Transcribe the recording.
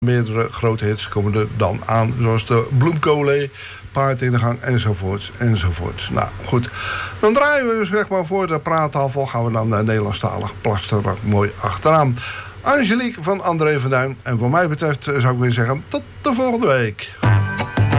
meerdere grote hits komen er dan aan. Zoals de Bloemkoollee, Paard in de Gang, enzovoorts, enzovoorts. Nou, goed. Dan draaien we dus weg maar voor de praattafel. Gaan we dan naar Nederlandstalig plasterig mooi achteraan. Angelique van André van Duin. En voor mij betreft zou ik weer zeggen, tot de volgende week.